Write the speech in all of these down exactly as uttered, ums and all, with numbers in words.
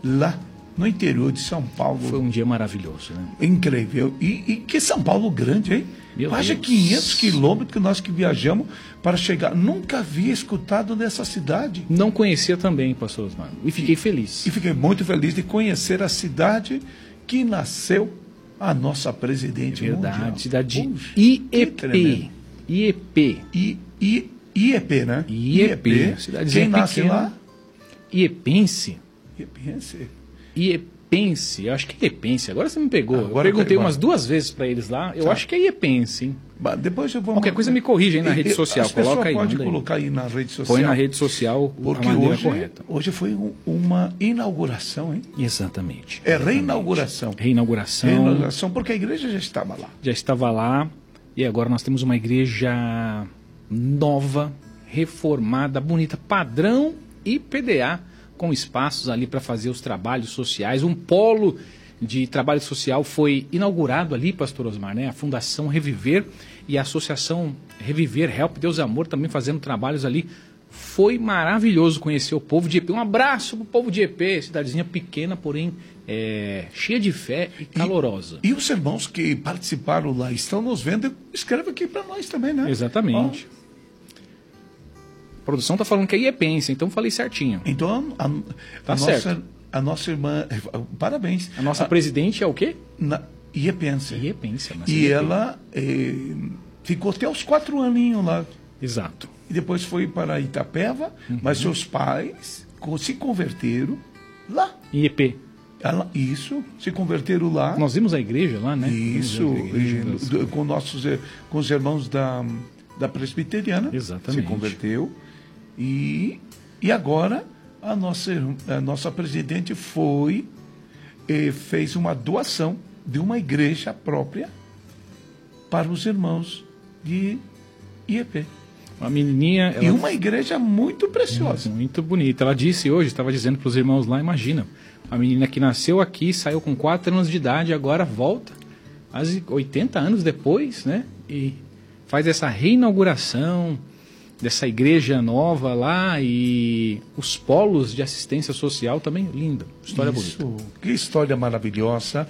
lá no interior de São Paulo. Foi um dia maravilhoso, né? Incrível. E, e que São Paulo grande, hein? Meu Quase Deus. quinhentos quilômetros que nós que viajamos para chegar. Nunca havia escutado dessa cidade. Não conhecia também, pastor Osmar. E fiquei e, feliz. E fiquei muito feliz de conhecer a cidade que nasceu a nossa presidente é verdade, mundial. Cidade de Puxa, I E que P. tremendo. I E P. I, I, I E P, né? I E P. Cidadezinha Quem nasce pequena. lá? Iepense. Iepense. Iepense. Eu acho que é Iepense. Agora você me pegou. Agora eu perguntei pegou. umas duas vezes para eles lá. Eu Tá. acho que é Iepense, hein? Bah, depois eu vou Qualquer coisa me corrige aí na E- rede e- social. As pessoas Coloca aí. pode manda aí. colocar aí na rede social. Põe na rede social Porque a maneira hoje, correta. hoje foi um- uma inauguração, hein? Exatamente. É exatamente. reinauguração. Reinauguração. Reinauguração, porque a igreja já estava lá. Já estava lá. E agora nós temos uma igreja nova, reformada, bonita, padrão I P D A, com espaços ali para fazer os trabalhos sociais. Um polo de trabalho social foi inaugurado ali, pastor Osmar, né? A Fundação Reviver e a Associação Reviver, Help Deus Amor, também fazendo trabalhos ali. Foi maravilhoso conhecer o povo de I E P. Um abraço para o povo de I E P, cidadezinha pequena, porém é, cheia de fé e calorosa. E os irmãos que participaram lá estão nos vendo, escreve aqui para nós também, né? Exatamente. A produção está falando que é iepense, então falei certinho. Ó, então, a, Tá a certo. nossa, a nossa irmã, parabéns. A nossa presidente é o quê? Na, Iepense. Iepense. a nossa E I E P. ela eh, ficou até os quatro aninhos lá. Exato. E depois foi para Itapeva, Uhum. mas seus pais co- se converteram lá. I E P. Ela, isso, se converteram lá. Nós vimos a igreja lá, né? Isso, Vimos a igreja e, das- do- com, nossos, eh, com os irmãos da, da presbiteriana. Exatamente. Se converteu. E, e agora a nossa, ir- a nossa presidente foi e fez uma doação de uma igreja própria para os irmãos de I E P. Uma menininha... Ela... E uma igreja muito preciosa. Muito bonita. Ela disse hoje, estava dizendo para os irmãos lá, imagina, a menina que nasceu aqui, saiu com quatro anos de idade, agora volta, quase oitenta anos depois, né? E faz essa reinauguração dessa igreja nova lá e os polos de assistência social também, linda, história Isso, bonita. que história maravilhosa.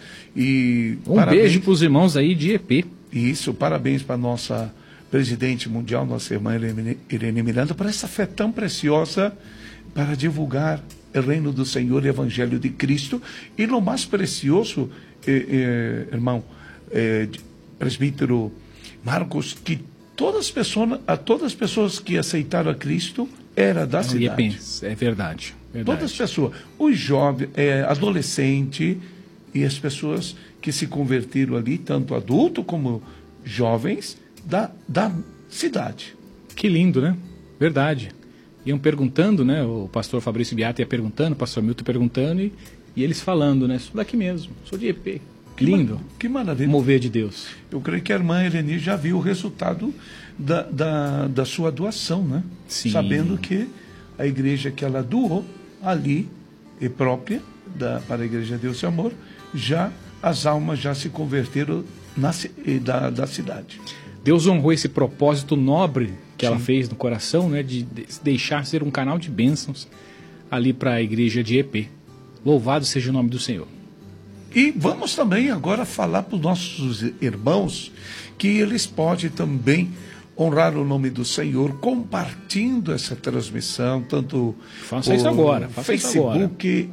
E Um parabéns- beijo para os irmãos aí de I E P. Isso, parabéns para a nossa presidente mundial, nossa irmã Irene Irene Miranda, por essa fé tão preciosa para divulgar o reino do Senhor e o Evangelho de Cristo. E no mais precioso, eh, eh, irmão, eh, presbítero Marcos, que todas as pessoas, a todas as pessoas que aceitaram a Cristo era da I E cidade. P, é verdade. verdade. Todas as pessoas, os jovens, é, adolescentes e as pessoas que se converteram ali, tanto adultos como jovens, da, da cidade. Que lindo, né? Verdade. Iam perguntando, né? O pastor Fabrício Beata ia perguntando, o pastor Milton perguntando, e, e eles falando, né? Sou daqui mesmo, sou de I E P. Que lindo. Que maravilha. Mover de Deus. Eu creio que a irmã Eleni já viu o resultado da, da, da sua doação, né? Sim. Sabendo que a igreja que ela doou ali, é própria da, para a Igreja Deus e Amor, já as almas já se converteram na, ci- eh, da, da cidade. Deus honrou esse propósito nobre que ela Sim. fez no coração, né? De de- deixar ser um canal de bênçãos ali para a igreja de I E P. Louvado seja o nome do Senhor. E vamos também agora falar para os nossos irmãos que eles podem também honrar o nome do Senhor compartilhando essa transmissão, tanto Faça o isso agora, faça isso Facebook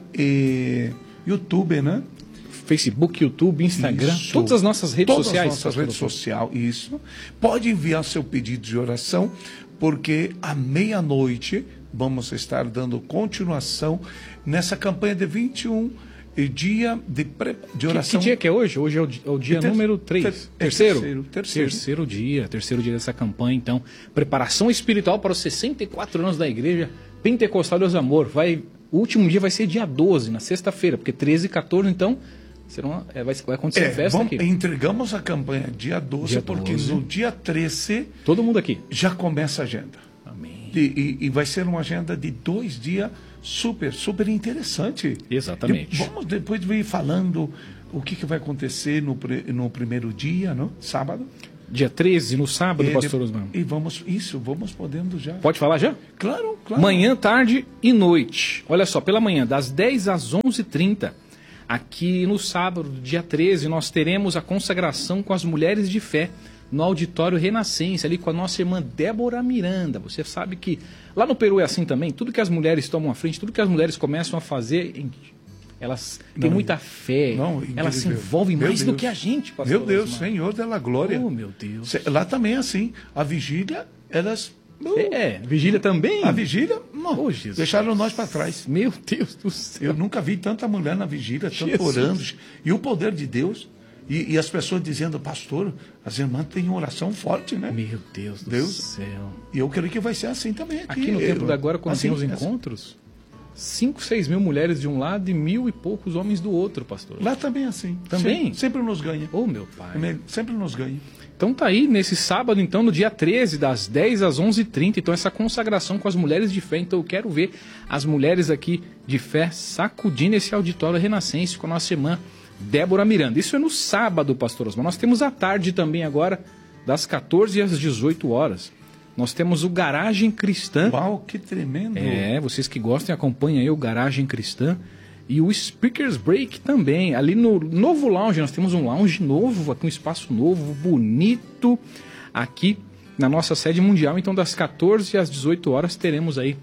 e YouTube, né? Facebook, YouTube, Instagram, Isso. todas as nossas redes Todas sociais. as nossas redes sociais, isso. Pode enviar seu pedido de oração, porque à meia-noite vamos estar dando continuação nessa campanha de vinte e um e dia de, pre... de Que, oração. que dia que é hoje? Hoje é o, di- é o dia Ter- número três. ter- é terceiro? terceiro, terceiro. Terceiro dia. Terceiro dia dessa campanha, então. Preparação espiritual para os sessenta e quatro anos da igreja Pentecostal Deus Amor. Vai, o último dia vai ser dia doze, na sexta-feira, porque treze e quatorze, então, serão, é, vai, vai acontecer É, festa vamos- aqui. entregamos a campanha dia doze, Dia porque doze. no dia treze Todo mundo aqui. já começa a agenda. Amém. E, e- e vai ser uma agenda de dois dias super, super interessante. Exatamente. E vamos depois vir falando o que, que vai acontecer no, pri- no primeiro dia, não? Sábado. Dia treze, no sábado, E, pastor Osmar. E vamos, isso, vamos podendo já. Pode falar já? Claro, claro. Manhã, tarde e noite. Olha só, pela manhã, das dez às onze e trinta, aqui no sábado, dia treze, nós teremos a consagração com as mulheres de fé no Auditório Renascença, ali com a nossa irmã Débora Miranda. Você sabe que lá no Peru é assim também, tudo que as mulheres tomam à frente, tudo que as mulheres começam a fazer, elas têm Não, muita fé, não, elas se incrível. envolvem Meu mais do Deus. que a gente, pastor Meu Deus, Osmar. Senhor da glória. Oh, meu Deus. Se- Lá também é assim. A vigília, elas... É, vigília também? A vigília, não. Oh, Jesus. Deixaram nós para trás. Meu Deus do céu. Eu nunca vi tanta mulher na vigília, tanto Jesus. orando. E o poder de Deus. E, e as pessoas dizendo, pastor, as irmãs têm oração forte, né? Meu Deus do Deus. céu. E eu creio que vai ser assim também aqui. Aqui no Templo da Glória, quando assim, tem os assim. encontros, cinco, seis mil mulheres de um lado e mil e poucos homens do outro, pastor. Lá também é assim. Também? Sempre, sempre nos ganha. Oh, meu pai. Sempre nos ganha. Então tá aí, nesse sábado, então, no dia treze, das dez às onze e trinta, então essa consagração com as mulheres de fé. Então eu quero ver as mulheres aqui de fé sacudindo esse auditório renascense com a nossa irmã Débora Miranda. Isso é no sábado, pastor Osmar. Nós temos a tarde também agora, das quatorze às dezoito horas. Nós temos o Garagem Cristã. Uau, que tremendo. É, vocês que gostem, acompanhem aí o Garagem Cristã. E o Speakers Break também. Ali no novo lounge, nós temos um lounge novo, aqui um espaço novo, bonito, aqui na nossa sede mundial. Então, das quatorze às dezoito horas, teremos aí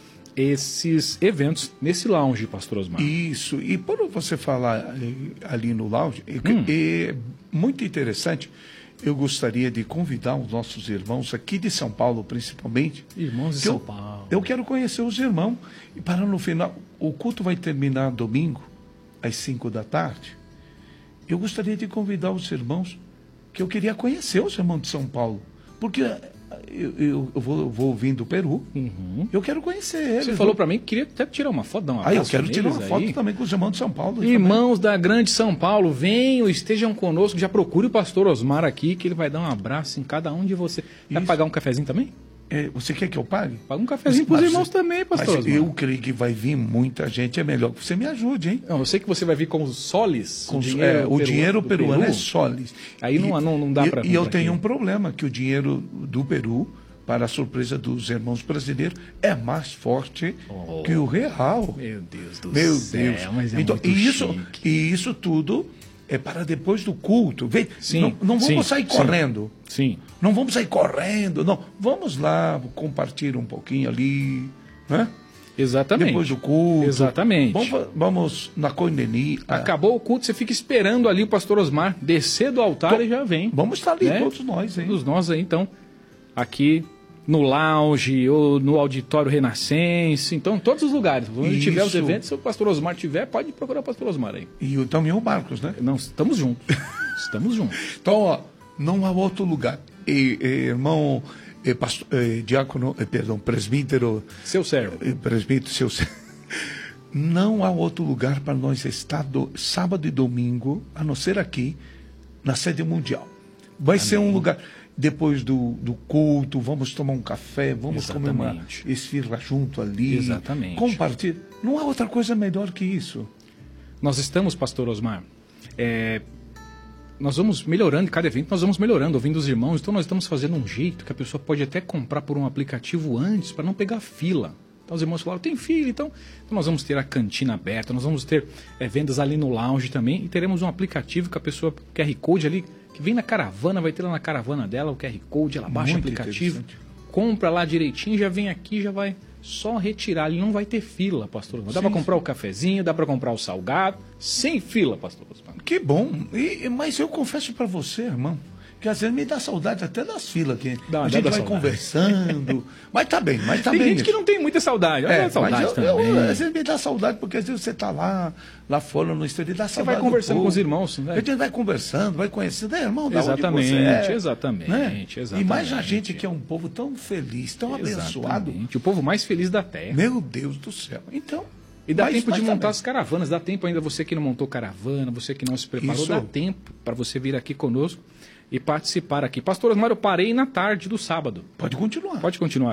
esses eventos nesse lounge, pastor Osmar. Isso. E por você falar eh, ali no lounge, é, Hum. é muito interessante. Eu gostaria de convidar os nossos irmãos aqui de São Paulo, principalmente. Irmãos de que São eu, Paulo. Eu quero conhecer os irmãos. E para no final, o culto vai terminar domingo, às cinco da tarde. Eu gostaria de convidar os irmãos, que eu queria conhecer os irmãos de São Paulo. Porque eu, eu, eu vou, eu vou vir do Peru, Uhum. eu quero conhecer eles. Você falou para mim que queria até tirar uma foto, dar um Ah, eu abraço quero tirar neles uma aí. foto também com os irmãos de São Paulo. Irmãos da Grande São Paulo, venham, estejam conosco. Já procure o pastor Osmar aqui, que ele vai dar um abraço em cada um de vocês. Vai Isso. pagar um cafezinho também? É, você quer que eu pague? Paga um cafezinho para os Mas- irmãos também, pastor Mas Osmar. eu creio que vai vir muita gente. É melhor que você me ajude, hein? Não, eu sei que você vai vir com os soles. Com, é, o dinheiro do peruano Peru. é soles. Aí não- não- não dá e, pra E eu vir tenho aqui. um problema, que o dinheiro do Peru, para a surpresa dos irmãos brasileiros, é mais forte Oh. que o real. Meu Deus do Meu céu, Deus. mas é então, muito e isso, chique. e isso tudo é para depois do culto. Vê, Sim, não, não vamos sim, sair sim. correndo. Sim. Não vamos sair correndo, não. Vamos lá, compartilhar um pouquinho ali, né? Exatamente. Depois do culto. Exatamente. Vamos, vamos na coinenia. Acabou o culto, você fica esperando ali o pastor Osmar descer do altar e já vem. Vamos estar ali, né? todos nós, hein? Todos nós aí, então, aqui no lounge ou no auditório Renascense, então, em todos os lugares. Onde Isso. tiver os eventos, se o pastor Osmar tiver, pode procurar o pastor Osmar aí. E o, também o Marcos, né? Não, estamos juntos. Estamos juntos. Então, ó, não há outro lugar. E, e, irmão, e, pastor, e, diácono, e, perdão, presbítero, Seu servo. e, presbítero, seu, não há outro lugar para nós estar do, sábado e domingo, a não ser aqui, na sede mundial. Vai ser um lugar, depois do, do culto, vamos tomar um café, vamos comer uma Exatamente. esfirra junto ali. Exatamente. Compartilhar. Não há outra coisa melhor que isso. Nós estamos, pastor Osmar, é, nós vamos melhorando, cada evento nós vamos melhorando, ouvindo os irmãos, então nós estamos fazendo um jeito que a pessoa pode até comprar por um aplicativo antes, para não pegar fila. Então os irmãos falaram, tem fila, então, então nós vamos ter a cantina aberta, nós vamos ter é, vendas ali no lounge também, e teremos um aplicativo que a pessoa, Q R Code ali, que vem na caravana, vai ter lá na caravana dela o Q R Code, ela baixa Muito o aplicativo, interessante. compra lá direitinho, já vem aqui, já vai só retirar, ali não vai ter fila, pastor Osmar. Dá Sim, para comprar sim. o cafezinho, dá para comprar o salgado, sem fila, pastor Osmar. Que bom. E, mas eu confesso para você, irmão, que às vezes me dá saudade até das filas aqui. Dá, a dá, gente dá vai saudade. conversando. Mas tá bem, mas tá Tem bem. gente que isso. não tem muita saudade, olha É, a saudade mas eu, eu, também. às vezes me dá saudade, porque às vezes você tá lá, lá fora no exterior, dá Você saudade. vai conversando do com os povo. irmãos, né? A gente vai conversando, vai conhecendo. É, irmão, da Exatamente, onde você é, exatamente, né? exatamente. E mais a gente que é um povo tão feliz, tão abençoado. Exatamente. O povo mais feliz da terra. Meu Deus do céu. Então. E dá mas- tempo de mas tá montar bem. as caravanas, dá tempo ainda, você que não montou caravana, você que não se preparou, Isso. dá tempo para você vir aqui conosco e participar aqui. Pastor Osmar, eu parei na tarde do sábado. Pode continuar. Pode continuar aqui?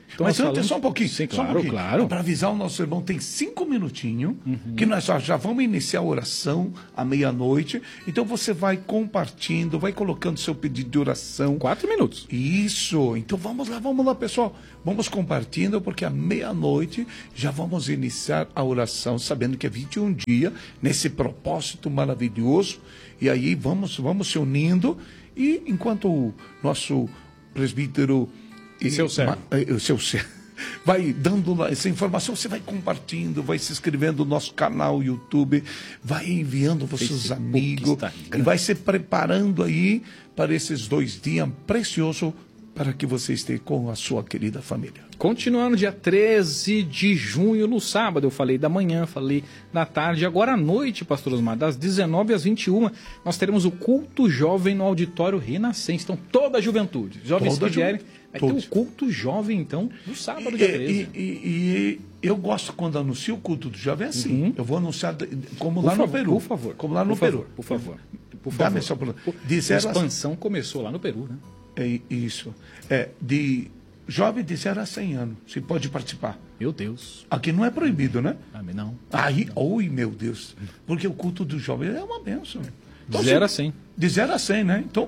Então, Mas antes, falamos... só um pouquinho. Sim, só um claro, pouquinho. claro. Para avisar o nosso irmão, tem cinco minutinhos, Uhum. que nós já, já vamos iniciar a oração à meia-noite. Então você vai compartilhando, vai colocando seu pedido de oração. Quatro minutos. Isso. Então vamos lá, vamos lá, pessoal. Vamos compartilhando, porque à meia-noite já vamos iniciar a oração, sabendo que é vinte e um dias, nesse propósito maravilhoso. E aí vamos, vamos se unindo. E enquanto o nosso presbítero... E seu servo. O seu servo. Vai dando essa informação, você vai compartilhando, vai se inscrevendo no nosso canal YouTube, vai enviando para os seus amigos Instagram. E vai se preparando aí para esses dois dias preciosos para que você esteja com a sua querida família. Continuando, dia treze de junho, no sábado, eu falei da manhã, falei da tarde, agora à noite, pastor Osmar, das dezenove às vinte e uma, nós teremos o culto jovem no auditório Renascença. Então, toda a juventude, jovens Toda que vierem, vai todos. ter o culto jovem, então, no sábado, dia treze. E, e, e eu gosto quando anuncio o culto do jovem assim. Uhum. Eu vou anunciar como Por lá favor, no Peru. Por favor. Como lá no por Peru. Favor, por favor. Por Dá-me favor. só por... A de zero a- expansão começou lá no Peru, né? É isso. É, de jovem de zero a cem anos. Você pode participar. Meu Deus. Aqui não é proibido, né? Amém, não. Aí, oi, meu Deus. Porque o culto do jovem é uma bênção. Então, De zero se- a cem. De zero a cem, né? Então,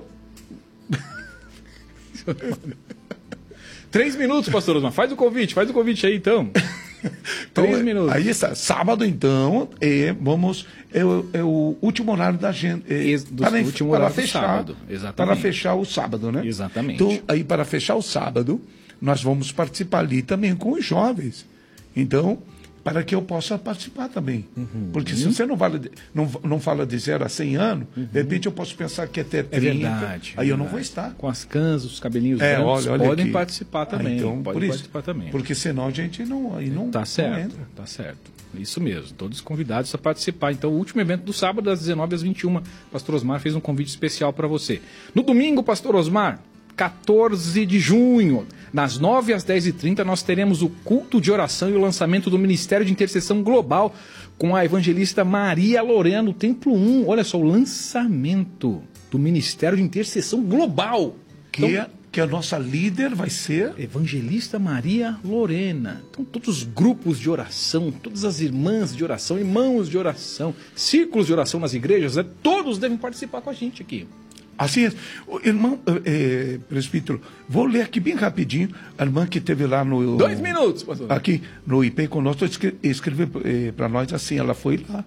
Três minutos, pastor Osmar. Faz o convite, faz o convite aí, então. então Três minutos. Aí está. Sábado, então, é, vamos. É, o- é o último horário da gente. É, Ex- do para, último para horário do fechar, sábado, exatamente. Para fechar o sábado, né? Exatamente. Então, aí, para fechar o sábado, nós vamos participar ali também com os jovens. Então, para que eu possa participar também. Uhum. Porque se você não fala de, não, não fala de zero a cem anos, de repente eu posso pensar que é até É trinta, verdade. aí é eu não verdade. vou estar. Com as cansas, os cabelinhos É, brancos, olha, olha podem aqui. participar também. Ah, então, podem por isso, participar também. Porque senão a gente não, aí não, Tá não certo, entra. tá certo. Isso mesmo, todos convidados a participar. Então, o último evento do sábado, das dezenove às vinte e uma, Pastor Osmar fez um convite especial para você. No domingo, Pastor Osmar, quatorze de junho, das nove às dez e trinta, nós teremos o culto de oração e o lançamento do Ministério de Intercessão Global com a evangelista Maria Lorena, no Templo um. Olha só, o lançamento do Ministério de Intercessão Global. Que, Então, é, que a nossa líder vai ser... Evangelista Maria Lorena. Então, todos os grupos de oração, todas as irmãs de oração, irmãos de oração, círculos de oração nas igrejas, né, todos devem participar com a gente aqui. Assim é. O irmão, é, presbítero, vou ler aqui bem rapidinho, a irmã que teve lá no... Dois minutos, pastor. Aqui no I P E conosco, escre- escreveu eh, para nós assim, ela foi lá,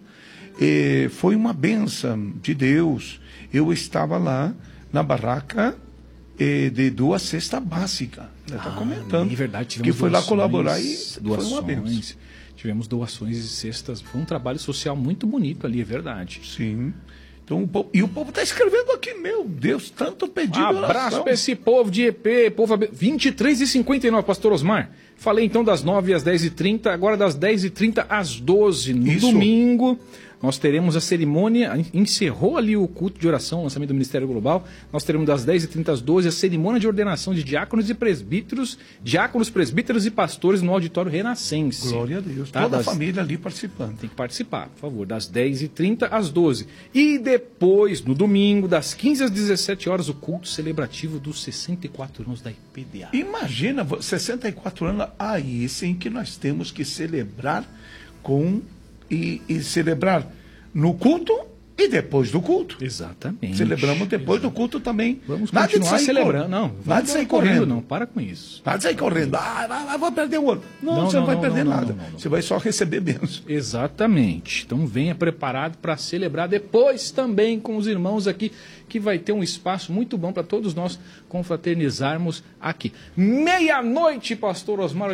eh, foi uma bênção de Deus. Eu estava lá na barraca eh, de duas cestas básicas. Ela está Ah, comentando é verdade, tivemos que foi lá doações, colaborar e doações, foi uma bênção. Tivemos doações e cestas. Foi um trabalho social muito bonito ali, é verdade. Sim. Então, o povo, e o povo está escrevendo aqui, meu Deus, tanto pedido. Um abraço para esse povo de E P, povo abe- vinte e três e cinquenta e nove, pastor Osmar. Falei então das nove às dez e trinta, agora das dez e trinta às doze. No Isso. domingo, nós teremos a cerimônia, encerrou ali o culto de oração, lançamento do Ministério Global. Nós teremos das dez e trinta às doze a cerimônia de ordenação de diáconos e presbíteros, diáconos, presbíteros e pastores no auditório Renascense. Glória a Deus. Tá, Toda das- a família ali participando. Tem que participar, por favor, das dez e trinta às doze. E depois, no domingo, das quinze às dezessete horas, o culto celebrativo dos sessenta e quatro anos da I P D A. Imagina, vo- sessenta e quatro anos, aí sim que nós temos que celebrar com e, e celebrar no culto e depois do culto. Exatamente. Celebramos depois do culto também. Vamos Nada de continuar sair celebrando. cor- Não, nada vamos de sair correndo, correndo. não. Para com isso. Nada de sair correndo. Ah, vai, vai, vou perder o ouro. Não, Não, você não, não, vai não, perder não, nada. não, não, não. Você vai só receber bênção. Exatamente. Então venha preparado para celebrar depois também com os irmãos aqui, que vai ter um espaço muito bom para todos nós confraternizarmos aqui. Meia-noite, pastor Osmar.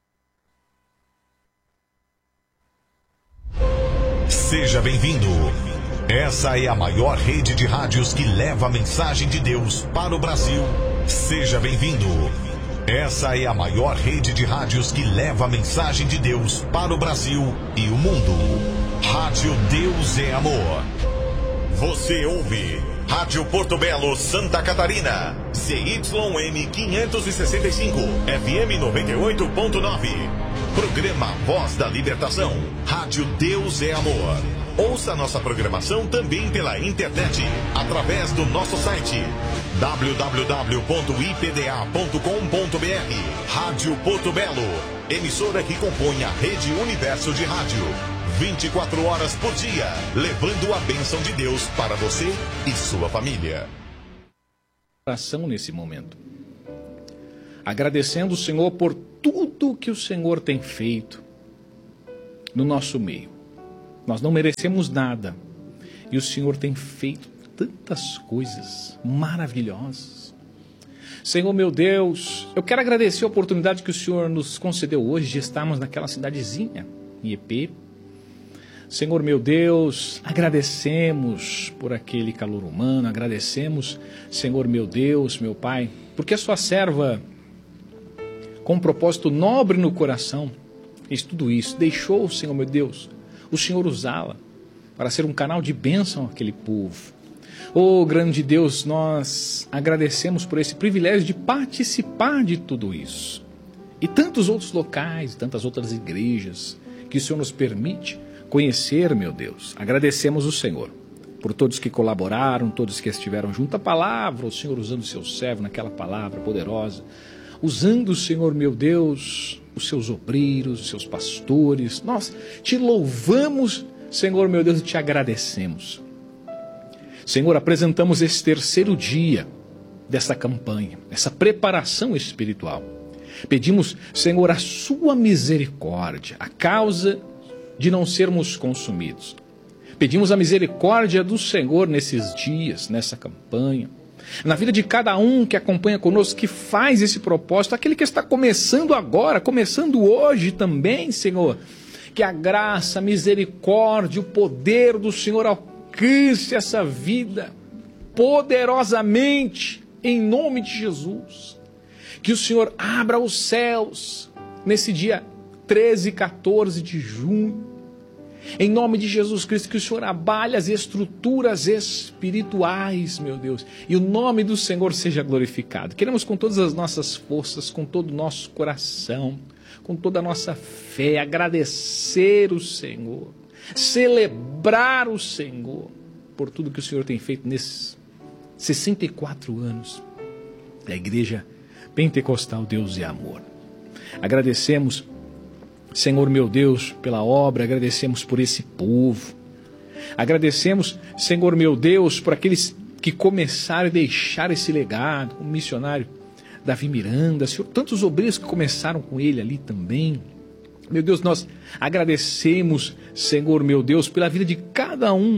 Seja bem-vindo. Essa é a maior rede de rádios que leva a mensagem de Deus para o Brasil. Seja bem-vindo. Essa é a maior rede de rádios que leva a mensagem de Deus para o Brasil e o mundo. Rádio Deus é Amor. Você ouve Rádio Porto Belo, Santa Catarina. C Y M quinhentos e sessenta e cinco, F M noventa e oito ponto nove. Programa Voz da Libertação. Rádio Deus é Amor. Ouça nossa programação também pela internet, através do nosso site w w w ponto i p d a ponto com ponto b r. Rádio Porto Belo, emissora que compõe a Rede Universo de Rádio. vinte e quatro horas por dia, levando a bênção de Deus para você e sua família. Oração nesse momento. Agradecendo o Senhor por tudo que o Senhor tem feito no nosso meio. Nós não merecemos nada. E o Senhor tem feito tantas coisas maravilhosas. Senhor meu Deus, eu quero agradecer a oportunidade que o Senhor nos concedeu hoje de estarmos naquela cidadezinha, em E P. Senhor meu Deus, agradecemos por aquele calor humano, agradecemos, Senhor meu Deus, meu Pai, porque a sua serva, com um propósito nobre no coração, fez tudo isso, deixou, Senhor meu Deus, o Senhor usá-la para ser um canal de bênção àquele povo. Oh, grande Deus, nós agradecemos por esse privilégio de participar de tudo isso. E tantos outros locais, tantas outras igrejas que o Senhor nos permite conhecer, meu Deus. Agradecemos o Senhor por todos que colaboraram, todos que estiveram junto à palavra, o Senhor usando o seu servo naquela palavra poderosa, usando, Senhor meu Deus, os seus obreiros, os seus pastores. Nós te louvamos, Senhor meu Deus, e te agradecemos. Senhor, apresentamos esse terceiro dia dessa campanha, essa preparação espiritual. Pedimos, Senhor, a sua misericórdia, a causa de não sermos consumidos. Pedimos a misericórdia do Senhor nesses dias, nessa campanha, na vida de cada um que acompanha conosco, que faz esse propósito, aquele que está começando agora, começando hoje também, Senhor, que a graça, a misericórdia, o poder do Senhor alcance essa vida poderosamente, em nome de Jesus. Que o Senhor abra os céus nesse dia treze e quatorze de junho, em nome de Jesus Cristo, que o Senhor abale as estruturas espirituais, meu Deus, e o nome do Senhor seja glorificado. Queremos com todas as nossas forças, com todo o nosso coração, com toda a nossa fé, agradecer o Senhor, celebrar o Senhor por tudo que o Senhor tem feito nesses sessenta e quatro anos da Igreja Pentecostal Deus e Amor. Agradecemos, Senhor meu Deus, pela obra, agradecemos por esse povo. Agradecemos, Senhor meu Deus, por aqueles que começaram a deixar esse legado, o missionário Davi Miranda, Senhor, tantos obreiros que começaram com ele ali também. Meu Deus, nós agradecemos, Senhor meu Deus, pela vida de cada um.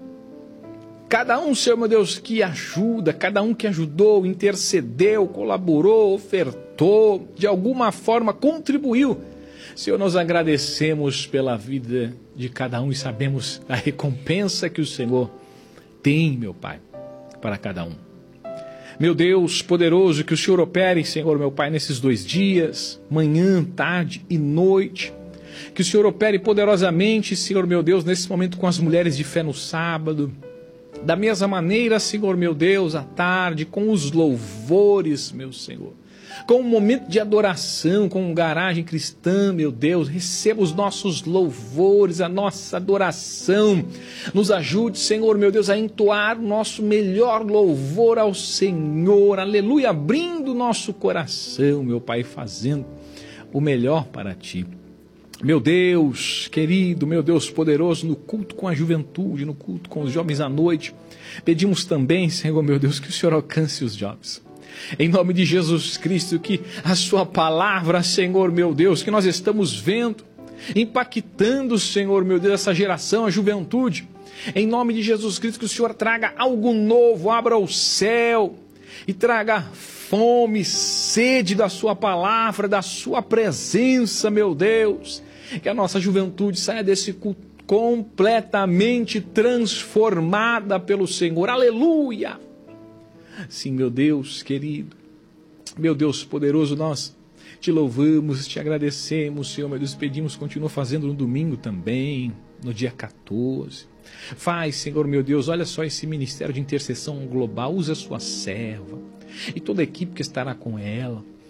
Cada um, Senhor meu Deus, que ajuda, cada um que ajudou, intercedeu, colaborou, ofertou, de alguma forma contribuiu. Senhor, nós agradecemos pela vida de cada um e sabemos a recompensa que o Senhor tem, meu Pai, para cada um. Meu Deus poderoso, que o Senhor opere, Senhor, meu Pai, nesses dois dias, manhã, tarde e noite. Que o Senhor opere poderosamente, Senhor, meu Deus, nesse momento com as mulheres de fé no sábado. Da mesma maneira, Senhor, meu Deus, à tarde, com os louvores, meu Senhor. Com um momento de adoração, com um garagem cristã, meu Deus, receba os nossos louvores, a nossa adoração. Nos ajude, Senhor, meu Deus, a entoar o nosso melhor louvor ao Senhor, aleluia, abrindo o nosso coração, meu Pai, fazendo o melhor para Ti. Meu Deus, querido, meu Deus poderoso, no culto com a juventude, no culto com os jovens à noite, pedimos também, Senhor, meu Deus, que o Senhor alcance os jovens. Em nome de Jesus Cristo, que a sua palavra, Senhor, meu Deus, que nós estamos vendo, impactando, Senhor, meu Deus, essa geração, a juventude. Em nome de Jesus Cristo, que o Senhor traga algo novo, abra o céu e traga fome, sede da sua palavra, da sua presença, meu Deus. Que a nossa juventude saia desse culto completamente transformada pelo Senhor. Aleluia! Sim, meu Deus querido, meu Deus poderoso, nós te louvamos, te agradecemos, Senhor, meu Deus, pedimos, continua fazendo no domingo também, no dia quatorze. Faz, Senhor, meu Deus, olha só esse ministério de intercessão global, usa a sua serva e toda a equipe que estará com ela.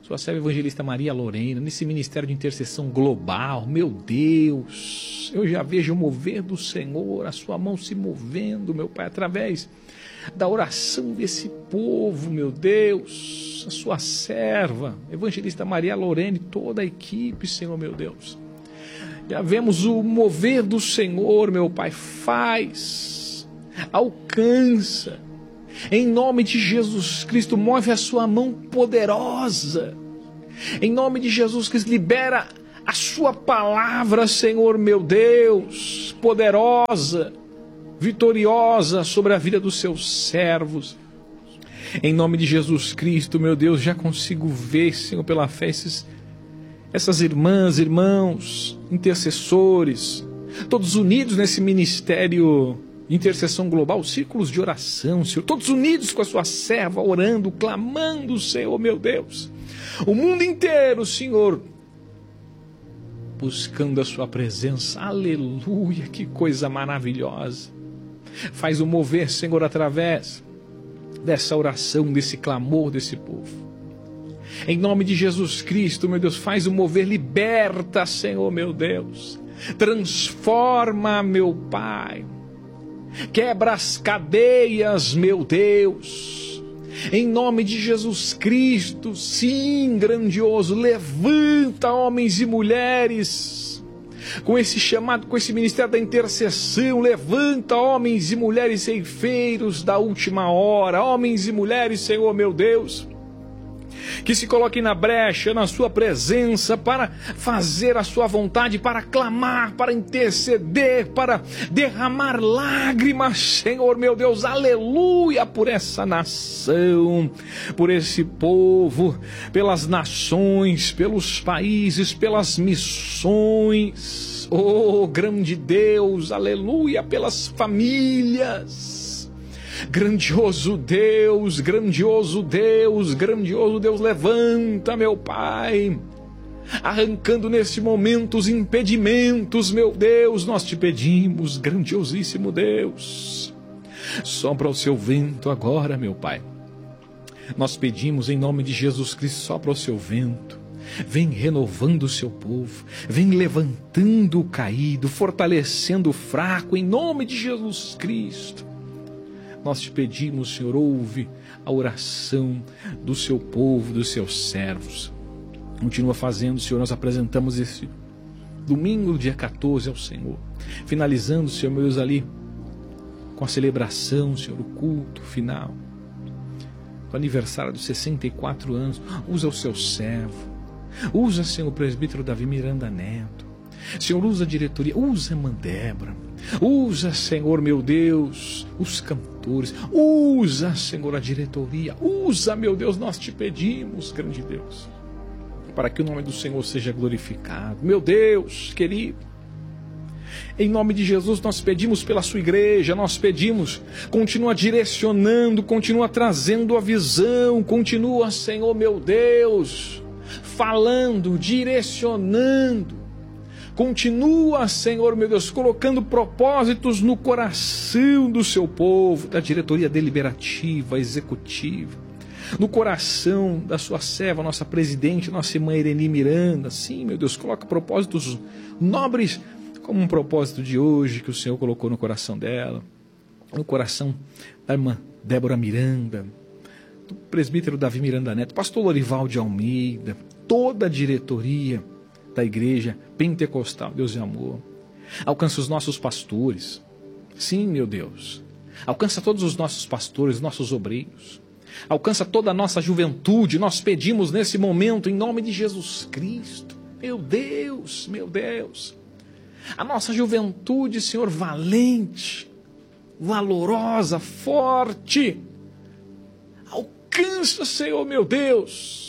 sua serva evangelista Maria Lorena, nesse ministério de intercessão global. Meu Deus, eu já vejo o mover do Senhor, a sua mão se movendo, meu Pai, através da oração desse povo, meu Deus, a sua serva, evangelista Maria Lorena e toda a equipe, Senhor, meu Deus. Já vemos o mover do Senhor, meu Pai, faz, alcança, em nome de Jesus Cristo, move a sua mão poderosa, em nome de Jesus Cristo, libera a sua palavra, Senhor, meu Deus, poderosa, vitoriosa sobre a vida dos seus servos, em nome de Jesus Cristo, meu Deus. Já consigo ver, Senhor, pela fé, esses, essas irmãs, irmãos, intercessores, todos unidos nesse ministério de intercessão global, círculos de oração, Senhor, todos unidos com a sua serva, orando, clamando, Senhor, meu Deus, o mundo inteiro, Senhor, buscando a sua presença. Aleluia, que coisa maravilhosa. Faz o mover, Senhor, através dessa oração, desse clamor desse povo. Em nome de Jesus Cristo, meu Deus, faz o mover, liberta, Senhor, meu Deus. Transforma, meu Pai. Quebra as cadeias, meu Deus. Em nome de Jesus Cristo, sim, grandioso, levanta homens e mulheres com esse chamado, com esse ministério da intercessão. Levanta homens e mulheres ceifeiros da última hora, homens e mulheres, Senhor, meu Deus, que se coloquem na brecha, na sua presença, para fazer a sua vontade, para clamar, para interceder, para derramar lágrimas, Senhor, meu Deus, aleluia, por essa nação, por esse povo, pelas nações, pelos países, pelas missões, oh, grande Deus, aleluia, pelas famílias. Grandioso Deus, grandioso Deus, grandioso Deus, levanta, meu Pai, arrancando neste momento os impedimentos, meu Deus, nós te pedimos, grandiosíssimo Deus, sopra o seu vento agora, meu Pai, nós pedimos em nome de Jesus Cristo, sopra o seu vento, vem renovando o seu povo, vem levantando o caído, fortalecendo o fraco, em nome de Jesus Cristo. Nós te pedimos, Senhor, ouve a oração do seu povo, dos seus servos. Continua fazendo, Senhor, nós apresentamos esse domingo, dia quatorze, ao Senhor. Finalizando, Senhor, meu Deus, ali com a celebração, Senhor, o culto final. O aniversário dos sessenta e quatro anos. Usa o seu servo. Usa, Senhor, o presbítero Davi Miranda Neto. Senhor, usa a diretoria, usa a irmã Débora, usa, Senhor, meu Deus, os cantores, usa, Senhor, a diretoria, usa, meu Deus, nós te pedimos, grande Deus, para que o nome do Senhor seja glorificado, meu Deus, querido. Em nome de Jesus nós pedimos pela sua igreja, nós pedimos, continua direcionando, continua trazendo a visão, continua, Senhor, meu Deus, falando, direcionando, continua, Senhor, meu Deus, colocando propósitos no coração do seu povo, da diretoria deliberativa, executiva, no coração da sua serva, nossa presidente, nossa irmã Irene Miranda. Sim, meu Deus, coloca propósitos nobres, como um propósito de hoje que o Senhor colocou no coração dela, no coração da irmã Débora Miranda, do presbítero Davi Miranda Neto, pastor Lorival de Almeida, toda a diretoria da igreja pentecostal, Deus de amor. Alcança os nossos pastores, sim, meu Deus, alcança todos os nossos pastores, nossos obreiros, alcança toda a nossa juventude. Nós pedimos nesse momento, em nome de Jesus Cristo, meu Deus, meu Deus, a nossa juventude, Senhor, valente, valorosa, forte, alcança, Senhor, meu Deus,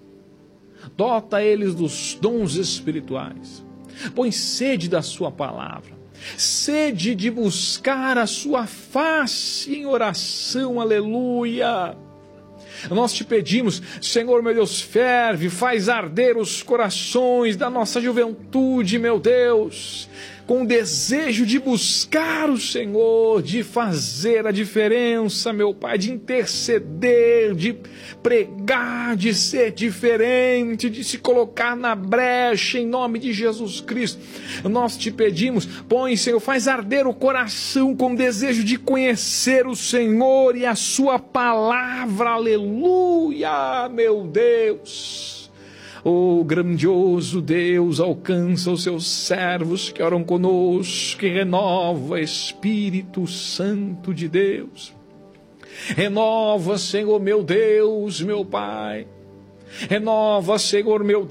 dota eles dos dons espirituais, põe sede da sua palavra, sede de buscar a sua face em oração, aleluia. Nós te pedimos, Senhor, meu Deus, ferve, faz arder os corações da nossa juventude, meu Deus, com o desejo de buscar o Senhor, de fazer a diferença, meu Pai, de interceder, de pregar, de ser diferente, de se colocar na brecha, em nome de Jesus Cristo. Nós te pedimos, põe, Senhor, faz arder o coração com desejo de conhecer o Senhor e a sua palavra, aleluia, meu Deus. Oh, grandioso Deus, alcança os seus servos que oram conosco, que renova, Espírito Santo de Deus. Renova, Senhor, meu Deus, meu Pai. Renova, Senhor, meu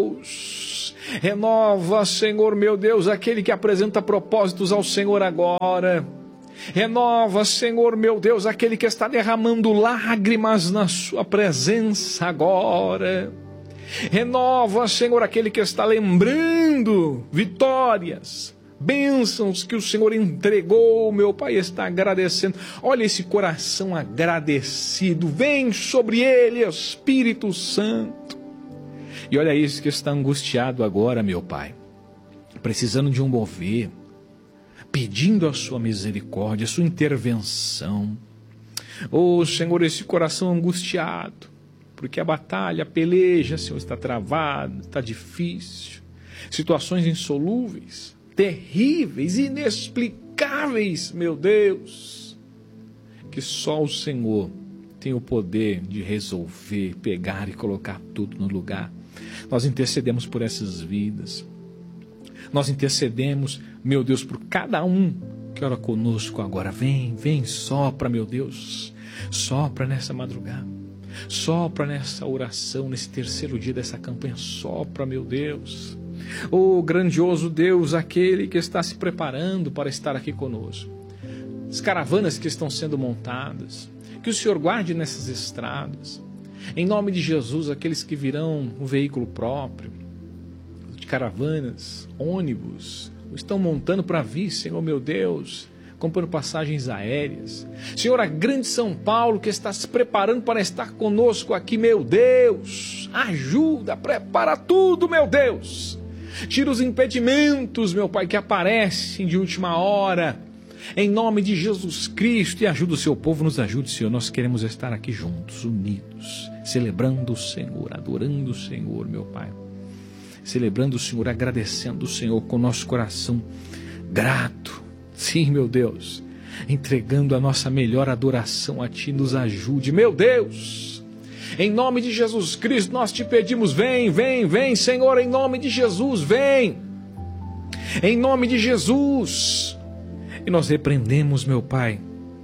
Deus. Renova, Senhor, meu Deus, aquele que apresenta propósitos ao Senhor agora. Renova, Senhor, meu Deus, aquele que está derramando lágrimas na sua presença agora. Renova, Senhor, aquele que está lembrando vitórias, bênçãos que o Senhor entregou, meu Pai, está agradecendo. Olha esse coração agradecido, vem sobre ele, Espírito Santo. E olha esse que está angustiado agora, meu Pai, precisando de um mover, pedindo a sua misericórdia, a sua intervenção. Oh, Senhor, esse coração angustiado, porque a batalha, a peleja, Senhor, está travada, está difícil. Situações insolúveis, terríveis, inexplicáveis, meu Deus, que só o Senhor tem o poder de resolver, pegar e colocar tudo no lugar. Nós intercedemos por essas vidas. Nós intercedemos, meu Deus, por cada um que ora conosco agora. Vem, vem, sopra, meu Deus, sopra nessa madrugada. Sopra nessa oração, nesse terceiro dia dessa campanha, sopra, meu Deus. Oh, grandioso Deus, aquele que está se preparando para estar aqui conosco. As caravanas que estão sendo montadas, que o Senhor guarde nessas estradas. Em nome de Jesus, aqueles que virão um veículo próprio, de caravanas, ônibus, estão montando para vir, Senhor, meu Deus, comprando passagens aéreas. Senhor, a grande São Paulo que está se preparando para estar conosco aqui, meu Deus, ajuda, prepara tudo, meu Deus. Tira os impedimentos, meu Pai, que aparecem de última hora, em nome de Jesus Cristo, e ajuda o seu povo, nos ajude, Senhor. Nós queremos estar aqui juntos, unidos, celebrando o Senhor, adorando o Senhor, meu Pai, celebrando o Senhor, agradecendo o Senhor com o nosso coração grato. Sim, meu Deus, entregando a nossa melhor adoração a Ti, nos ajude, meu Deus. Em nome de Jesus Cristo, nós te pedimos, vem, vem, vem, Senhor, em nome de Jesus, vem. Em nome de Jesus. E nós repreendemos, meu Pai,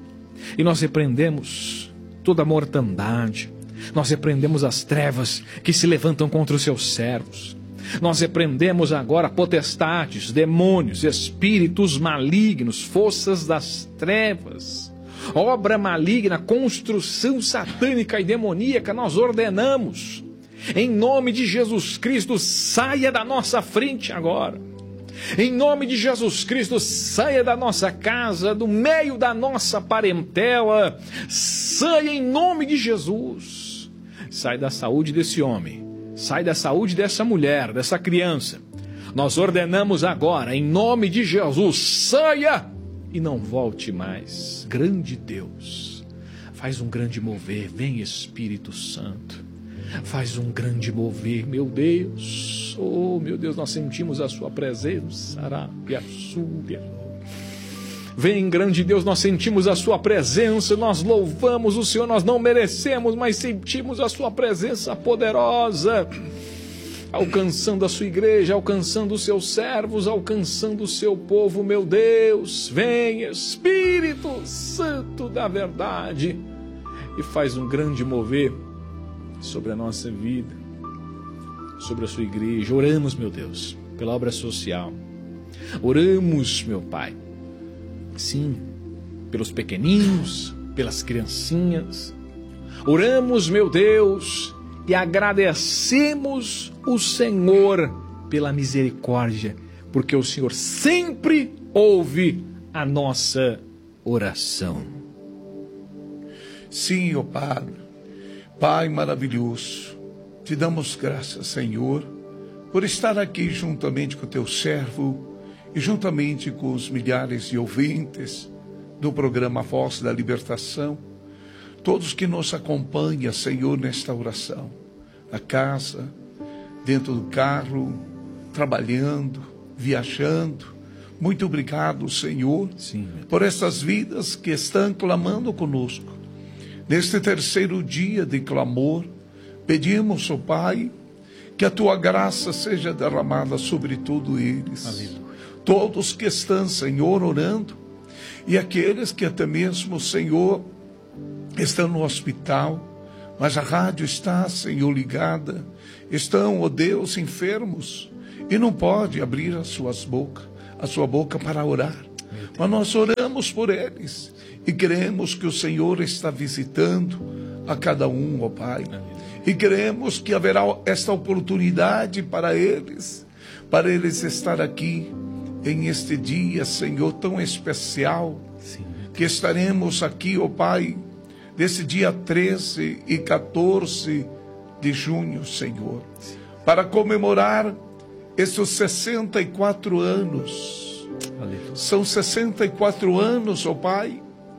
e nós repreendemos toda a mortandade, nós repreendemos as trevas que se levantam contra os seus servos. Nós repreendemos agora potestades, demônios, espíritos malignos, forças das trevas, obra maligna, construção satânica e demoníaca. Nós ordenamos, em nome de Jesus Cristo, saia da nossa frente agora. Em nome de Jesus Cristo, saia da nossa casa, do meio da nossa parentela, saia em nome de Jesus. Sai da saúde desse homem, sai da saúde dessa mulher, dessa criança. Nós ordenamos agora, em nome de Jesus, saia e não volte mais. Grande Deus, faz um grande mover, vem Espírito Santo, faz um grande mover, meu Deus. Oh, meu Deus, nós sentimos a sua presença. Vem, grande Deus, nós sentimos a sua presença, nós louvamos o Senhor, nós não merecemos, mas sentimos a sua presença poderosa, alcançando a sua igreja, alcançando os seus servos, alcançando o seu povo, meu Deus. Vem, Espírito Santo da verdade, e faz um grande mover sobre a nossa vida, sobre a sua igreja. Oramos, meu Deus, pela obra social. Oramos, meu Pai, sim, pelos pequeninos, pelas criancinhas. Oramos, meu Deus, e agradecemos o Senhor pela misericórdia, porque o Senhor sempre ouve a nossa oração. Sim, ó Pai, Pai maravilhoso, te damos graças, Senhor, por estar aqui juntamente com o teu servo, e juntamente com os milhares de ouvintes do programa Voz da Libertação, todos que nos acompanham, Senhor, nesta oração, na casa, dentro do carro, trabalhando, viajando. Muito obrigado, Senhor, Sim, por essas vidas que estão clamando conosco. Neste terceiro dia de clamor, pedimos, ó Pai, que a Tua graça seja derramada sobre todos eles. Aleluia. Todos que estão, Senhor, orando, e aqueles que até mesmo, Senhor, estão no hospital, mas a rádio está, Senhor, ligada. Estão, ó Deus, enfermos e não pode abrir as suas bocas, a sua boca para orar. Mas nós oramos por eles e cremos que o Senhor está visitando a cada um, ó Pai. E cremos que haverá esta oportunidade para eles, para eles estar aqui em este dia, Senhor, tão especial, Sim. que estaremos aqui, ó Pai, desse dia treze e quatorze de junho, Senhor, Sim. para comemorar esses sessenta e quatro anos. Aleluia. São sessenta e quatro anos, ó Pai,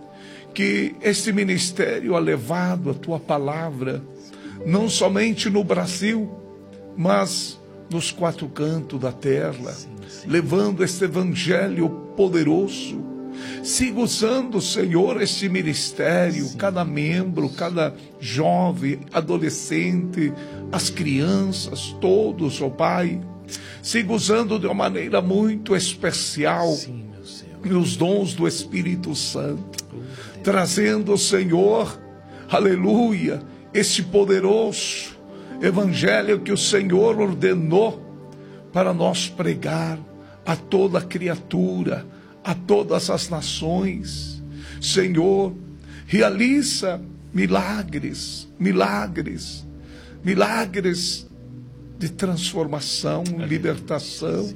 que este ministério ha levado a Tua palavra, não somente no Brasil, mas nos quatro cantos da terra, sim, sim. levando este evangelho poderoso. Siga usando, Senhor, este ministério, sim. cada membro, cada jovem, adolescente, as crianças, todos, ó Pai. Siga usando de uma maneira muito especial, sim, meu os dons do Espírito Santo, oh, trazendo, Senhor, aleluia, este poderoso evangelho que o Senhor ordenou para nós pregar a toda criatura, a todas as nações. Senhor, realiza milagres, milagres, milagres de transformação, libertação,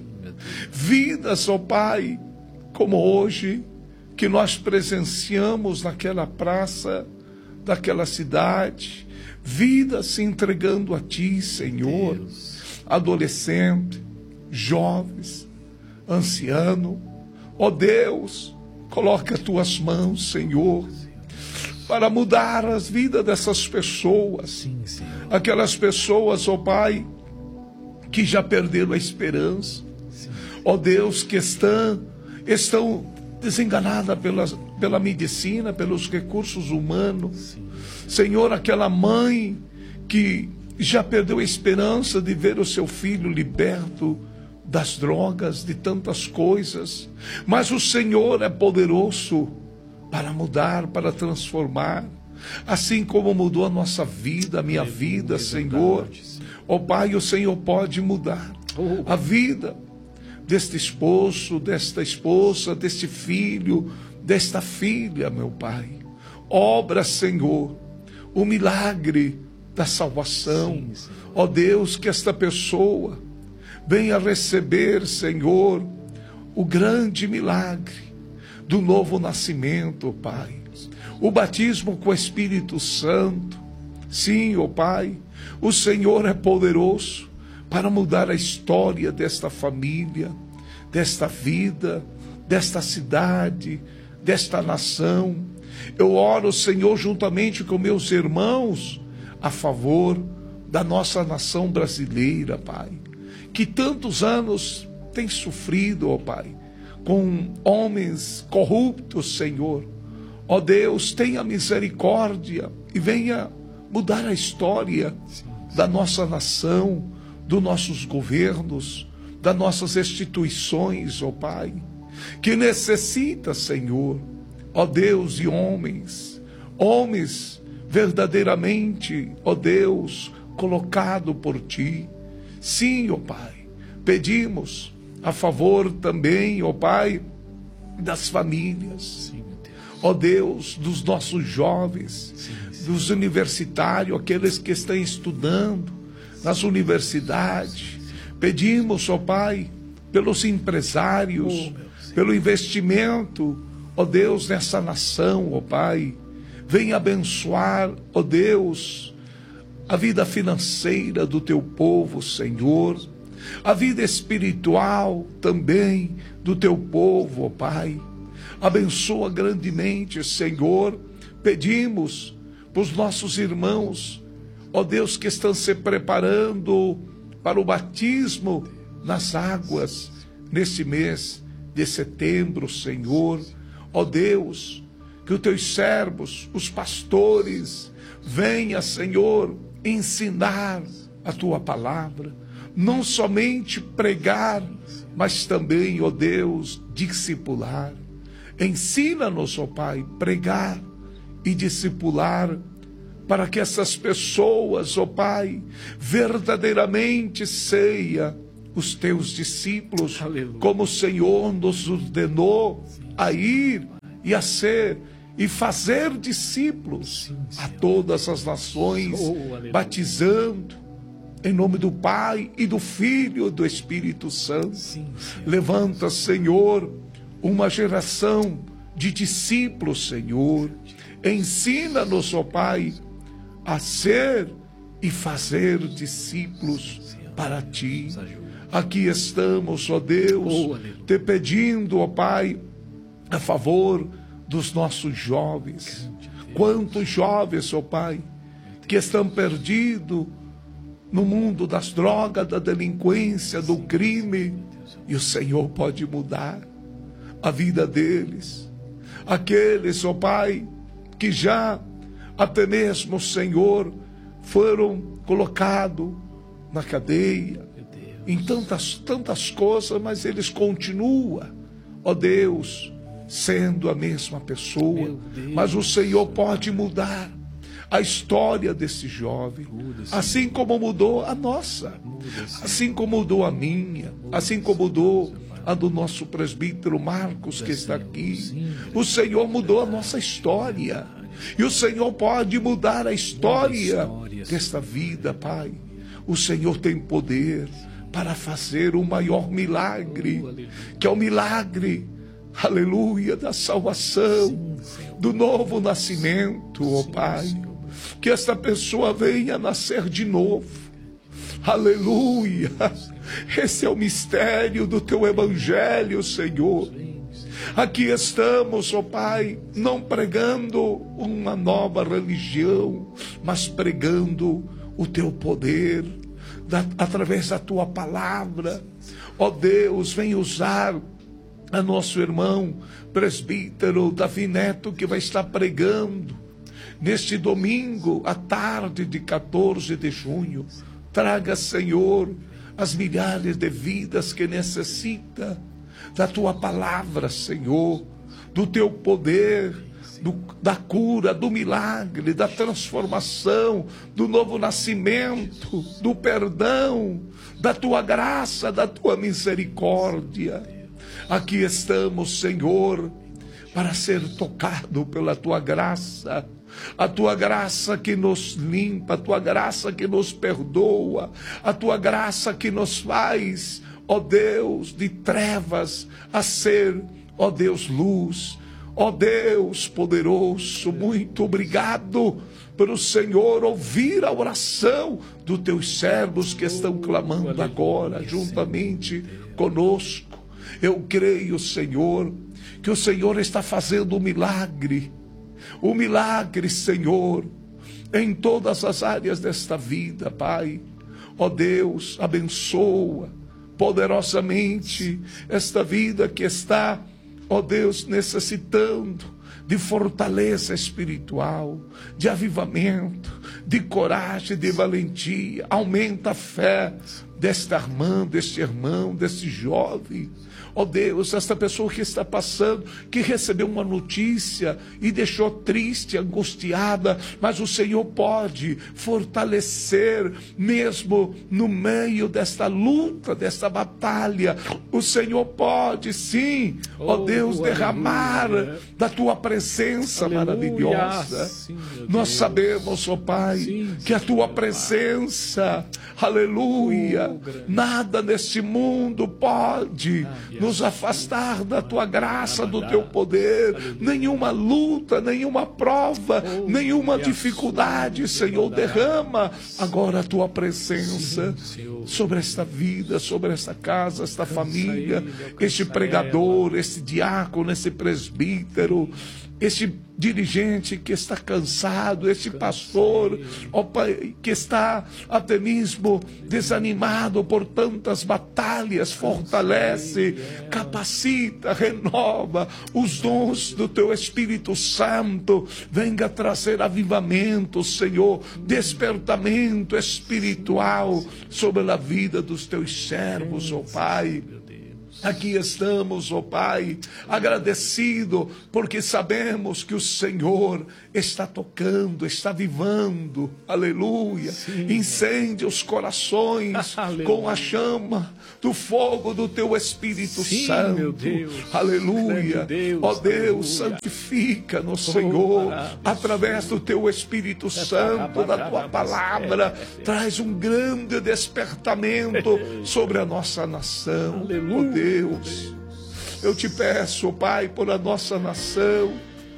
vidas, ó Pai, como hoje, que nós presenciamos naquela praça, daquela cidade, vidas se entregando a Ti, Senhor, Deus. Adolescente, jovens, anciano, ó Deus, coloca as Tuas mãos, Senhor, para mudar as vidas dessas pessoas, Sim, aquelas pessoas, ó Pai, que já perderam a esperança, Sim. ó Deus, que estão, estão desenganadas pela, pela medicina, pelos recursos humanos, Sim. Senhor, aquela mãe que já perdeu a esperança de ver o seu filho liberto das drogas, de tantas coisas, mas o Senhor é poderoso para mudar, para transformar, assim como mudou a nossa vida, a minha vida, Senhor. Ó Pai, o Senhor pode mudar a vida deste esposo, desta esposa, deste filho, desta filha, meu Pai. Obra, Senhor, o milagre da salvação. Ó Deus, que esta pessoa venha receber, Senhor, o grande milagre do novo nascimento, ó Pai. O batismo com o Espírito Santo. Sim, ó Pai, o Senhor é poderoso para mudar a história desta família, desta vida, desta cidade, desta nação. Eu oro, Senhor, juntamente com meus irmãos, a favor da nossa nação brasileira, Pai, que tantos anos tem sofrido, ó Pai, com homens corruptos, Senhor. Ó Deus, tenha misericórdia e venha mudar a história da nossa nação, dos nossos governos, das nossas instituições, ó Pai, que necessita, Senhor, ó Deus, de homens, homens verdadeiramente, ó Deus, colocado por Ti. Sim, ó Pai, pedimos a favor também, ó Pai, das famílias, sim, ó Deus, dos nossos jovens, sim, sim. dos universitários, aqueles que estão estudando nas universidades. Pedimos, ó Pai, pelos empresários, oh, pelo investimento, ó Deus, nessa nação, ó Pai. Venha abençoar, ó Deus, a vida financeira do Teu povo, Senhor. a vida espiritual também do teu povo, ó Pai. Abençoa grandemente, Senhor. Pedimos para os nossos irmãos, ó Deus, que estão se preparando para o batismo nas águas neste mês de setembro, Senhor. Ó Deus, que os teus servos, os pastores, venha, Senhor, ensinar a tua palavra, não somente pregar, mas também, ó Deus, discipular. Ensina-nos, ó Pai, pregar e discipular, para que essas pessoas, ó Pai, verdadeiramente sejam os teus discípulos, aleluia, como o Senhor nos ordenou a ir e a ser e fazer discípulos, sim, a todas as nações, oh, batizando em nome do Pai e do Filho e do Espírito Santo. Sim, levanta, Senhor, uma geração de discípulos, Senhor. Ensina-nos, ó Pai, a ser e fazer discípulos para Ti. Aqui estamos, ó Deus, oh, te pedindo, ó Pai, a favor dos nossos jovens. Quantos jovens, ó Pai, que estão perdidos no mundo das drogas, da delinquência, do crime, e o Senhor pode mudar a vida deles. Aqueles, ó Pai, que já até mesmo, Senhor, foram colocados na cadeia, em tantas, tantas coisas, mas eles continuam, ó Deus, sendo a mesma pessoa. Mas o Senhor pode mudar a história desse jovem, assim como mudou a nossa, assim como mudou a minha, assim como mudou a do nosso presbítero Marcos, que está aqui. O Senhor mudou a nossa história, e o Senhor pode mudar a história desta vida, Pai. O Senhor tem poder para fazer o maior milagre, que é o milagre, aleluia, da salvação, do novo nascimento, ó Pai. Que esta pessoa venha nascer de novo, aleluia. Esse é o mistério do teu evangelho, Senhor. Aqui estamos, ó Pai, não pregando uma nova religião, mas pregando o teu poder, da, através da tua palavra. Ó Deus, vem usar a nosso irmão presbítero Davi Neto, que vai estar pregando neste domingo, à tarde de quatorze de junho. Traga, Senhor, as milhares de vidas que necessita da tua palavra, Senhor, do teu poder, do, da cura, do milagre, da transformação, do novo nascimento, do perdão, da tua graça, da tua misericórdia. Aqui estamos, Senhor, para ser tocado pela tua graça, a tua graça que nos limpa, a tua graça que nos perdoa, a tua graça que nos faz, ó Deus, de trevas a ser, ó Deus, luz. Ó Deus poderoso, muito obrigado pelo Senhor ouvir a oração dos teus servos que estão clamando agora juntamente conosco. Eu creio, Senhor, que o Senhor está fazendo um milagre, um milagre, Senhor, em todas as áreas desta vida, Pai. Ó Deus, abençoa poderosamente esta vida que está, ó Deus, necessitando de fortaleza espiritual, de avivamento, de coragem, de valentia. Aumenta a fé desta irmã, deste irmão, deste jovem. Ó Deus, esta pessoa que está passando, que recebeu uma notícia e deixou triste, angustiada, mas o Senhor pode fortalecer mesmo no meio desta luta, desta batalha. O Senhor pode sim, ó Deus, derramar da tua presença maravilhosa. Sim, nós sabemos, ó Pai, sim, que a tua presença, aleluia, oh, nada neste mundo pode nos afastar da tua graça, do teu poder. Nenhuma luta, nenhuma prova, nenhuma dificuldade, Senhor, derrama agora a tua presença sobre esta vida, sobre esta casa, esta família, este pregador, este diácono, este presbítero, este dirigente que está cansado, este pastor, ó Pai, que está até mesmo desanimado por tantas batalhas, fortalece, capacita, renova os dons do Teu Espírito Santo, venga trazer avivamento, Senhor, despertamento espiritual sobre a vida dos Teus servos, ó Pai. Aqui estamos, ó Pai, agradecido, porque sabemos que o Senhor está tocando, está avivando, aleluia. Sim. Incendia os corações com a chama do fogo do Teu Espírito Sim, Santo, meu Deus. Aleluia. Deus, ó Deus, santifica-nos, Senhor, através do Teu Espírito Santo, da Tua palavra, traz um grande despertamento sobre a nossa nação, ó Deus. Deus, eu te peço, Pai, por a nossa nação,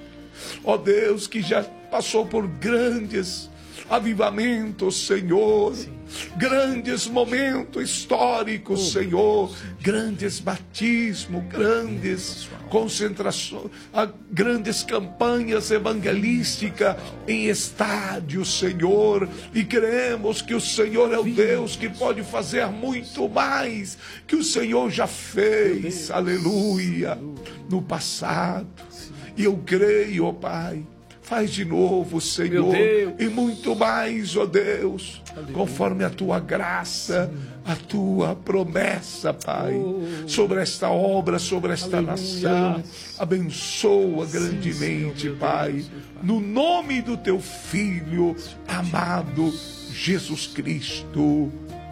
ó Deus, que já passou por grandes avivamentos, Senhor, Sim. grandes momentos históricos, oh, Senhor, Deus. Grandes batismos, grandes concentrações, grandes campanhas evangelísticas em estádios, Senhor, e cremos que o Senhor é o Deus que pode fazer muito mais que o Senhor já fez, aleluia, no passado. E eu creio, ó Pai, faz de novo, Senhor, e muito mais, ó Deus, aleluia, conforme a Tua graça, sim, a Tua promessa, Pai, oh, sobre esta obra, sobre esta aleluia, nação. Abençoa sim, grandemente, Senhor, Pai, Deus, no nome do Teu Filho amado, Jesus Cristo.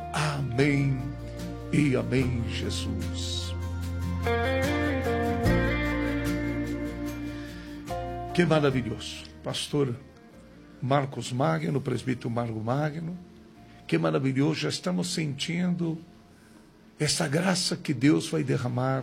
Amém e amém, Jesus. Que maravilhoso. Pastor Marcos Magno, presbítero Marcos Magno, que maravilhoso, já estamos sentindo essa graça que Deus vai derramar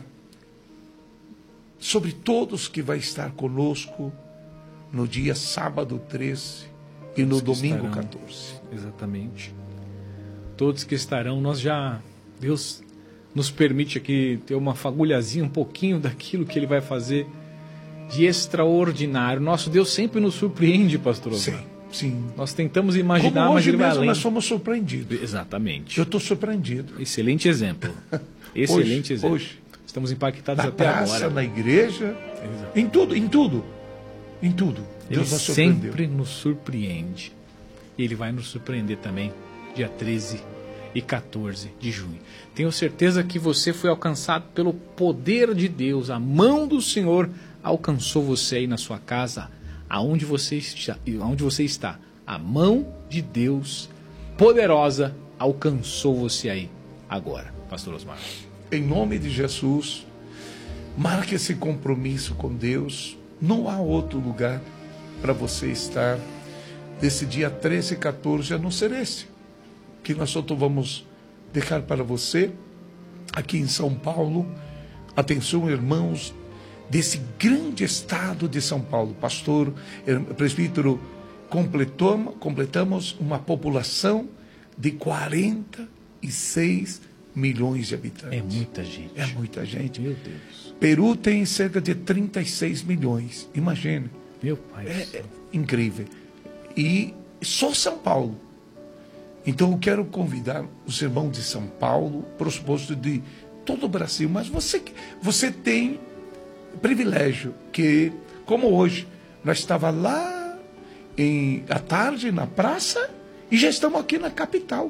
sobre todos que vai estar conosco no dia sábado treze e no domingo estarão, quatorze. Exatamente. Todos que estarão, nós já, Deus nos permite aqui ter uma fagulhazinha, um pouquinho daquilo que Ele vai fazer de extraordinário. Nosso Deus sempre nos surpreende, pastor Osmar. Sim, sim. Nós tentamos imaginar, Como mas Ele vai mesmo além. Nós somos surpreendidos. Exatamente. Eu estou surpreendido. Excelente exemplo. Excelente hoje, exemplo. Hoje. Estamos impactados Na até praça, agora. Na igreja, Exato. em tudo, em tudo, em tudo. Ele Deus nos surpreendeu. sempre nos surpreende. E Ele vai nos surpreender também, dia treze e quatorze de junho. Tenho certeza que você foi alcançado pelo poder de Deus. A mão do Senhor alcançou você aí na sua casa, aonde você está, aonde você está. A mão de Deus poderosa alcançou você aí agora, pastor Osmar. Em nome de Jesus, marque esse compromisso com Deus. Não há outro lugar para você estar desse dia treze e quatorze, a não ser esse, que nós só vamos deixar para você aqui em São Paulo. Atenção, irmãos, desse grande estado de São Paulo. Pastor, presbítero, completamos, completamos uma população de quarenta e seis milhões de habitantes. É muita gente. É muita gente. Meu Deus. Peru tem cerca de trinta e seis milhões. Imagine. Meu pai. É, é incrível. E só São Paulo. Então eu quero convidar os irmãos de São Paulo, pressuposto de todo o Brasil, mas você, você tem privilégio, que como hoje, nós estávamos lá em, à tarde na praça e já estamos aqui na capital,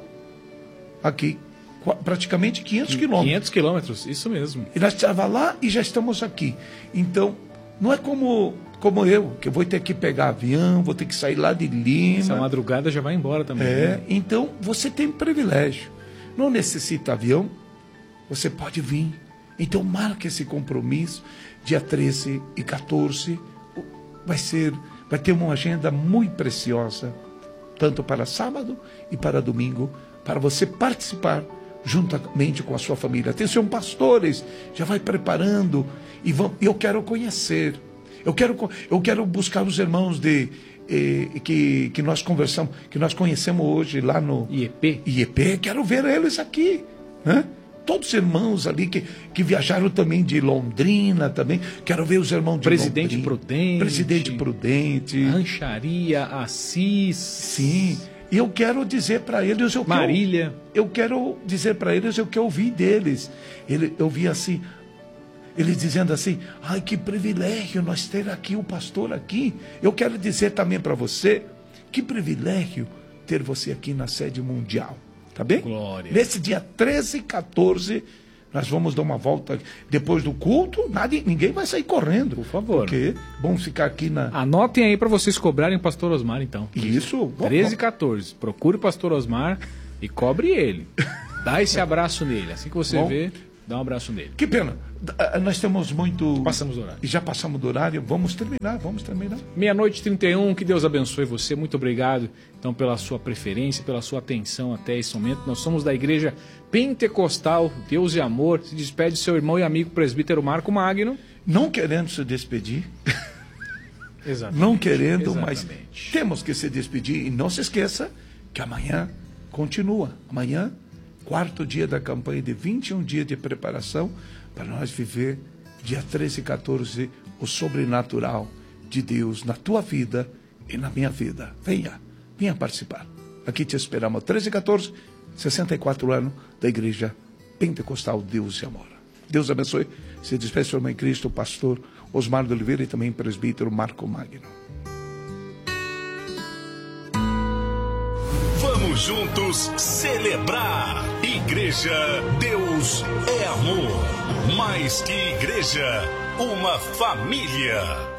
aqui, praticamente quinhentos quilômetros. quinhentos quilômetros, isso mesmo. E nós estávamos lá e já estamos aqui. Então, não é como, como eu, que eu vou ter que pegar avião, vou ter que sair lá de Lima. Essa madrugada já vai embora também. É, né? Então você tem privilégio. Não necessita avião, você pode vir. Então marque esse compromisso, dia treze e quatorze, vai ser, vai ter uma agenda muito preciosa, tanto para sábado e para domingo, para você participar juntamente com a sua família. Atenção, pastores, já vai preparando, e vão, eu quero conhecer, Eu quero, eu quero buscar os irmãos de, eh, que, que nós conversamos, que nós conhecemos hoje lá no I E P. I E P. Quero ver eles aqui, né? Todos os irmãos ali que, que viajaram também de Londrina também. Quero ver os irmãos de Presidente Londrina. Prudente. Presidente Prudente. Rancharia, Assis. Sim. E eu quero dizer para eles o que Marília. Eu, eu quero dizer para eles o que eu ouvi deles. Ele, eu vi assim, eles dizendo assim, ai, que privilégio nós ter aqui o pastor aqui. Eu quero dizer também para você, que privilégio ter você aqui na sede mundial. Tá bem? Glória. Nesse dia treze e quatorze, nós vamos dar uma volta depois do culto. Nada, ninguém vai sair correndo. Por favor. Porque vamos ficar aqui na... Anotem aí para vocês cobrarem o pastor Osmar, então. Isso. treze e quatorze. Procure o pastor Osmar e cobre ele. Dá esse abraço nele. Assim que você Bom. vê, dá um abraço nele. Que pena. Nós temos muito... Passamos do horário. E já passamos do horário. Vamos terminar, vamos terminar. Meia-noite e trinta e um, que Deus abençoe você. Muito obrigado, então, pela sua preferência, pela sua atenção até esse momento. Nós somos da Igreja Pentecostal Deus e Amor. Se despede seu irmão e amigo presbítero Marco Magno. Não querendo se despedir. Exatamente. Não querendo, Exatamente. mas temos que se despedir. E não se esqueça que amanhã continua. Amanhã, quarto dia da campanha de vinte e um dias de preparação para nós viver dia treze e quatorze o sobrenatural de Deus na tua vida e na minha vida. Venha, venha participar. Aqui te esperamos, treze e quatorze, sessenta e quatro anos da Igreja Pentecostal Deus e Amor. Deus abençoe. Se despede seu irmão em Cristo, o pastor Osmar de Oliveira e também presbítero Marco Magno. Vamos juntos celebrar. Igreja Deus é Amor. Mais que igreja, uma família.